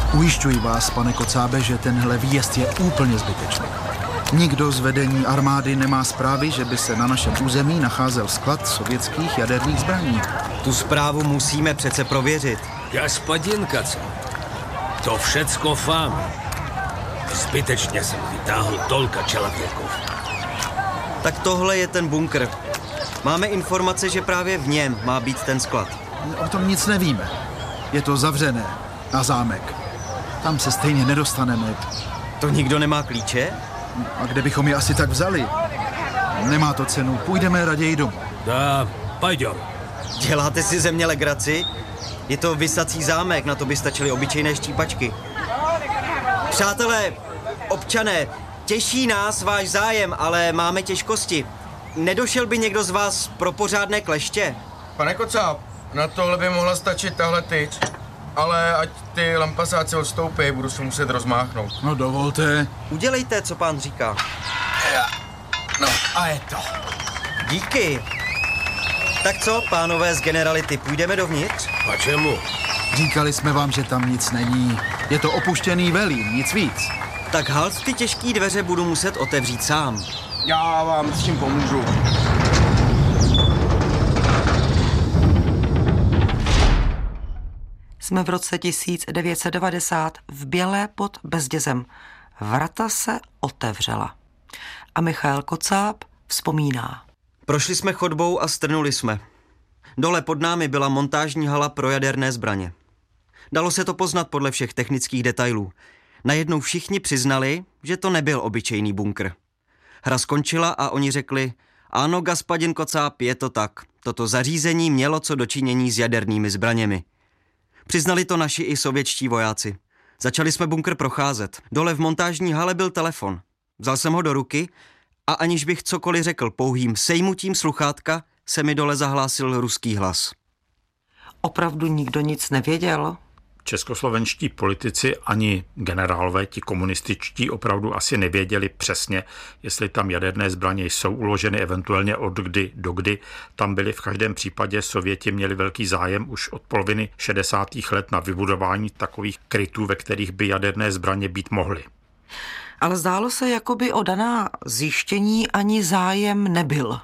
Ujišťuji vás, pane Kocábe, že tenhle výjezd je úplně zbytečný. Nikdo z vedení armády nemá zprávy, že by se na našem území nacházel sklad sovětských jaderných zbraní. Tu zprávu musíme přece prověřit. Господин Kacáb, to všecko fám. Zbytečně jsem vytáhl tolka člověků. Tak tohle je ten bunkr. Máme informace, že právě v něm má být ten sklad. O tom nic nevíme. Je to zavřené na zámek. Tam se stejně nedostaneme. To nikdo nemá klíče? A kde bychom je asi tak vzali? Nemá to cenu, půjdeme raději domů. Da, půjdeme. Děláte si ze mě legraci? Je to visací zámek, na to by stačily obyčejné štípačky. Přátelé, občané, těší nás váš zájem, ale máme těžkosti. Nedošel by někdo z vás pro pořádné kleště? Pane Kocáb, na tohle by mohla stačit tahle tyč, ale ať ty lampasáci odstoupí, budu se muset rozmáchnout. No dovolte. Udělejte, co pán říká. No a je to. Díky. Tak co, pánové z generality, půjdeme dovnitř? A čemu? Říkali jsme vám, že tam nic není. Je to opuštěný velín, nic víc. Tak halt ty těžké dveře budu muset otevřít sám. Já vám s tím pomůžu. Jsme v roce 1990 v Bělé pod Bezdězem. Vrata se otevřela. A Michael Kocáb vzpomíná. Prošli jsme chodbou a strnuli jsme. Dole pod námi byla montážní hala pro jaderné zbraně. Dalo se to poznat podle všech technických detailů. Najednou všichni přiznali, že to nebyl obyčejný bunkr. Hra skončila a oni řekli, ano, gaspadin Kocáb, je to tak. Toto zařízení mělo co dočinění s jadernými zbraněmi. Přiznali to naši i sovětští vojáci. Začali jsme bunkr procházet. Dole v montážní hale byl telefon. Vzal jsem ho do ruky a aniž bych cokoliv řekl, pouhým sejmutím sluchátka se mi dole zahlásil ruský hlas. Opravdu nikdo nic nevěděl? Českoslovenští politici ani generálové, ti komunističtí, opravdu asi nevěděli přesně, jestli tam jaderné zbraně jsou uloženy, eventuálně od kdy do kdy. Tam byli v každém případě, Sověti měli velký zájem už od poloviny 60. let na vybudování takových krytů, ve kterých by jaderné zbraně být mohly. Ale zdálo se, jako by o daná zjištění ani zájem nebyl.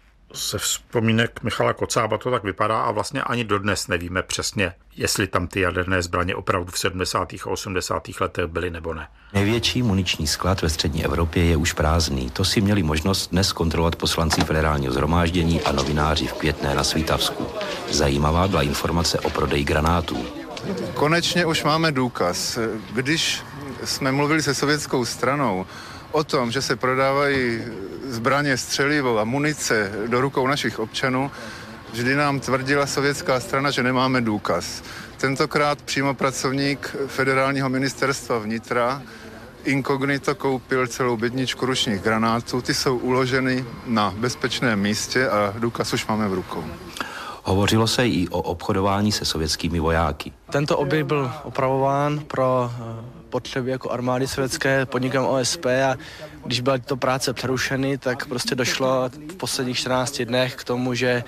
Se vzpomínek Michala Kocába to tak vypadá a vlastně ani dodnes nevíme přesně, jestli tam ty jaderné zbraně opravdu v 70. a 80. letech byly nebo ne. Největší muniční sklad ve střední Evropě je už prázdný. To si měli možnost dnes kontrolovat poslanci Federálního shromáždění a novináři v Květné na Svítavsku. Zajímavá byla informace o prodeji granátů. Konečně už máme důkaz. Když jsme mluvili se sovětskou stranou o tom, že se prodávají zbraně, střelivo a munice do rukou našich občanů, vždy nám tvrdila sovětská strana, že nemáme důkaz. Tentokrát přímo pracovník Federálního ministerstva vnitra inkognito koupil celou bedničku ručních granátů. Ty jsou uloženy na bezpečném místě a důkaz už máme v rukou. Hovořilo se i o obchodování se sovětskými vojáky. Tento objekt byl opravován pro potřeby jako armády sovětské podnikem OSP a když byly tyto práce přerušeny, tak prostě došlo v posledních 14 dnech k tomu, že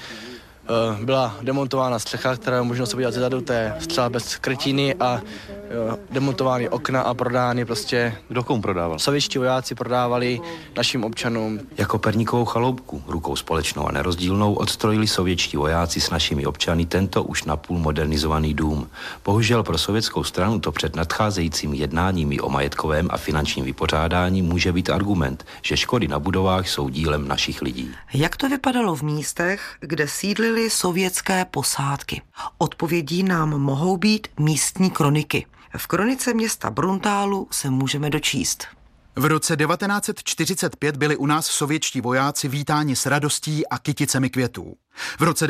byla demontována střecha, která je možno se podívat zezadu, to je střela bez krytiny a demontovány okna a prodány prostě... Kdo komu prodával? Sovětští vojáci prodávali našim občanům. Jako perníkovou chaloupku, rukou společnou a nerozdílnou, odstrojili sovětští vojáci s našimi občany tento už napůl modernizovaný dům. Bohužel pro sovětskou stranu to před nadcházejícími jednáními o majetkovém a finančním vypořádání může být argument, že škody na budovách jsou dílem našich lidí. Jak to vypadalo v místech, kde sídlily sovětské posádky? Odpovědí nám mohou být místní kroniky. V kronice města Bruntálu se můžeme dočíst. V roce 1945 byli u nás sovětští vojáci vítáni s radostí a kyticemi květů. V roce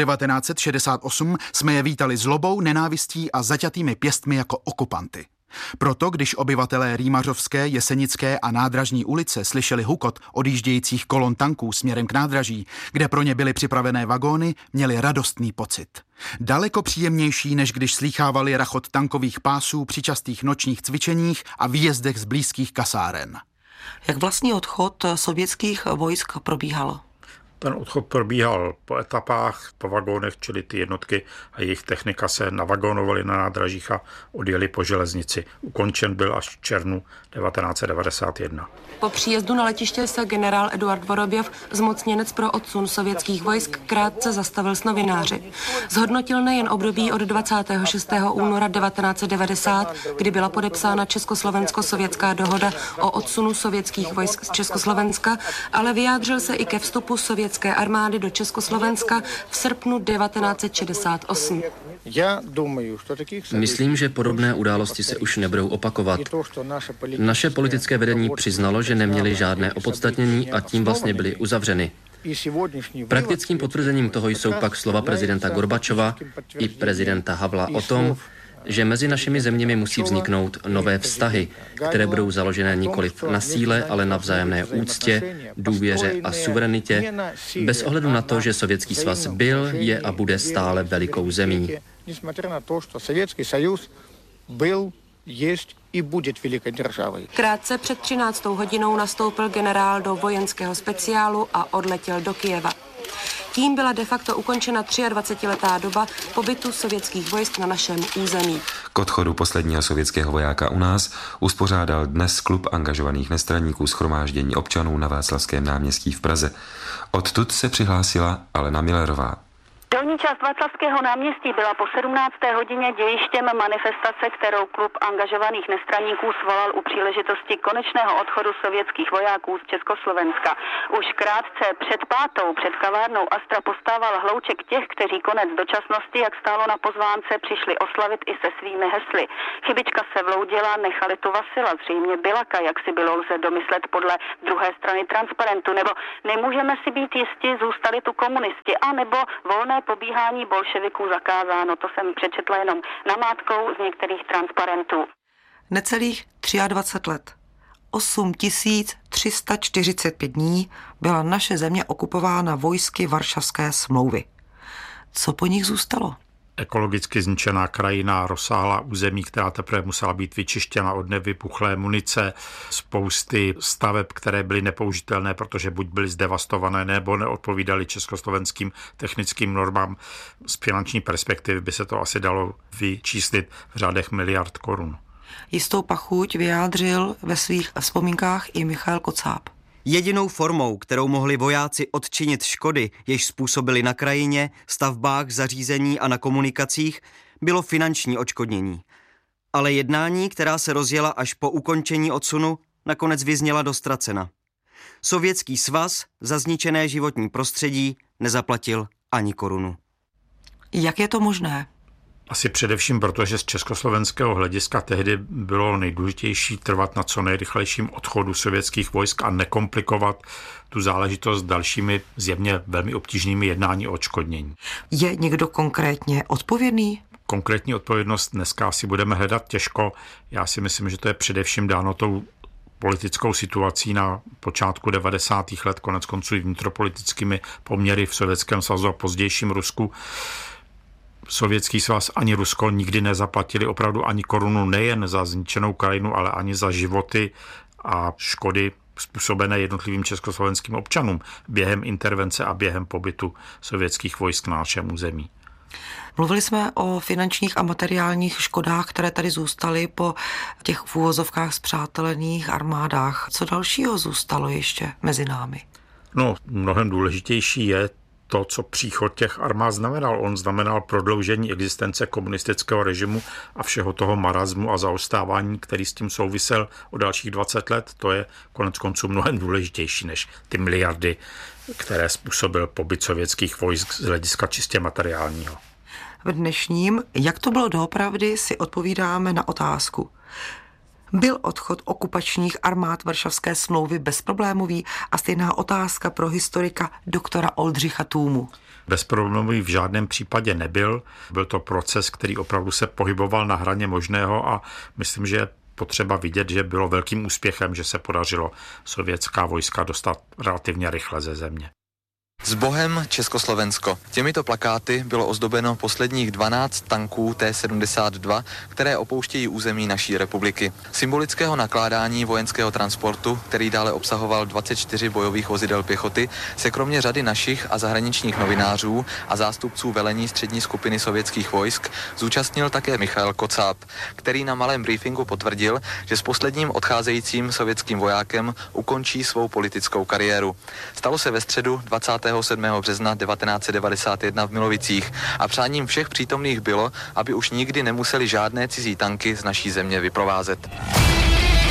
1968 jsme je vítali zlobou, nenávistí a zaťatými pěstmi jako okupanty. Proto, když obyvatelé Rýmařovské, Jesenické a Nádražní ulice slyšeli hukot odjíždějících kolon tanků směrem k nádraží, kde pro ně byly připravené vagóny, měli radostný pocit. Daleko příjemnější, než když slýchávali rachot tankových pásů při častých nočních cvičeních a výjezdech z blízkých kasáren. Jak vlastní odchod sovětských vojsk probíhal? Ten odchod probíhal po etapách, po vagónech, čili ty jednotky a jejich technika se navagonovaly na nádražích a odjeli po železnici. Ukončen byl až v červnu 1991. Po příjezdu na letiště se generál Eduard Vorobjev, zmocněnec pro odsun sovětských vojsk, krátce zastavil s novináři. Zhodnotil nejen období od 26. února 1990, kdy byla podepsána Československo-sovětská dohoda o odsunu sovětských vojsk z Československa, ale vyjádřil se i ke vstupu sovětské armády do Československa v srpnu 1968. Myslím, že podobné události se už nebudou opakovat. Naše politické vedení přiznalo, že neměli žádné opodstatnění a tím vlastně byly uzavřeny. Praktickým potvrzením toho jsou pak slova prezidenta Gorbačova i prezidenta Havla o tom, že mezi našimi zeměmi musí vzniknout nové vztahy, které budou založené nikoliv na síle, ale na vzájemné úctě, důvěře a suverenitě, bez ohledu na to, že Sovětský svaz byl, je a bude stále velikou zemí. Krátce před 13. hodinou nastoupil generál do vojenského speciálu a odletěl do Kyjeva. Tím byla de facto ukončena 23letá doba pobytu sovětských vojsk na našem území. K odchodu posledního sovětského vojáka u nás uspořádal dnes klub angažovaných nestraníků shromáždění občanů na Václavském náměstí v Praze. Odtud se přihlásila Alena Millerová. Dolní část Václavského náměstí byla po 17. hodině dějištěm manifestace, kterou klub angažovaných nestraníků svolal u příležitosti konečného odchodu sovětských vojáků z Československa. Už krátce před 5. před kavárnou Astra postával hlouček těch, kteří konec dočasnosti, jak stálo na pozvánce, přišli oslavit i se svými hesly. Chybička se vloudila, nechali tu Vasila, zřejmě Bilaka, jak si bylo lze domyslet podle druhé strany transparentu, nebo nemůžeme si být jisti, zůstali tu komunisti, a nebo volné pobíhání bolševiků zakázáno. To jsem přečetla jenom namátkou z některých transparentů. Necelých 23 let, 8345 dní byla naše země okupována vojsky Varšavské smlouvy. Co po nich zůstalo? Ekologicky zničená krajina, rozsáhlá území, která teprve musela být vyčištěna od nevybuchlé munice, spousty staveb, které byly nepoužitelné, protože buď byly zdevastované, nebo neodpovídaly československým technickým normám. Z finanční perspektivy by se to asi dalo vyčíslit v řádech miliard korun. Jistou pachuť vyjádřil ve svých vzpomínkách i Michail Kocáb. Jedinou formou, kterou mohli vojáci odčinit škody, jež způsobili na krajině, stavbách, zařízení a na komunikacích, bylo finanční odškodnění. Ale jednání, která se rozjela až po ukončení odsunu, nakonec vyzněla do ztracena. Sovětský svaz za zničené životní prostředí nezaplatil ani korunu. Jak je to možné? Asi především proto, že z československého hlediska tehdy bylo nejdůležitější trvat na co nejrychlejším odchodu sovětských vojsk a nekomplikovat tu záležitost dalšími zjevně velmi obtížnými jednání o odškodnění. Je někdo konkrétně odpovědný? Konkrétní odpovědnost dneska asi budeme hledat těžko. Já si myslím, že to je především dáno tou politickou situací na počátku 90. let, konec konců i vnitropolitickými poměry v Sovětském svazu a pozdějším Rusku. Sovětský svaz ani Rusko nikdy nezaplatili opravdu ani korunu nejen za zničenou krajinu, ale ani za životy a škody způsobené jednotlivým československým občanům během intervence a během pobytu sovětských vojsk na našem území. Mluvili jsme o finančních a materiálních škodách, které tady zůstaly po těch v úvozovkách spřátelených armádách. Co dalšího zůstalo ještě mezi námi? No, mnohem důležitější je to, co příchod těch armád znamenal. On znamenal prodloužení existence komunistického režimu a všeho toho marazmu a zaostávání, který s tím souvisel o dalších 20 let. To je konec konců mnohem důležitější než ty miliardy, které způsobil pobyt sovětských vojsk z hlediska čistě materiálního. V dnešním, jak to bylo doopravdy, si odpovídáme na otázku. Byl odchod okupačních armád Varšavské smlouvy bezproblémový? A stejná otázka pro historika doktora Oldřicha Tůmu. Bezproblémový v žádném případě nebyl. Byl to proces, který opravdu se pohyboval na hraně možného a myslím, že je potřeba vidět, že bylo velkým úspěchem, že se podařilo sovětská vojska dostat relativně rychle ze země. S Bohem Československo. Těmito plakáty bylo ozdobeno posledních 12 tanků T-72, které opouštějí území naší republiky. Symbolického nakládání vojenského transportu, který dále obsahoval 24 bojových vozidel pěchoty, se kromě řady našich a zahraničních novinářů a zástupců velení střední skupiny sovětských vojsk zúčastnil také Michail Kocáb, který na malém briefingu potvrdil, že s posledním odcházejícím sovětským vojákem ukončí svou politickou kariéru. Stalo se ve středu 27. března 1991 v Milovicích a přáním všech přítomných bylo, aby už nikdy nemuseli žádné cizí tanky z naší země vyprovázet.